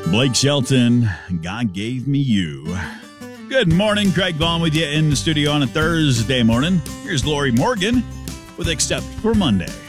Blake Shelton, God Gave Me You. Good morning, Craig Vaughn with you in the studio on a Thursday morning. Here's Lori Morgan with Except for Monday.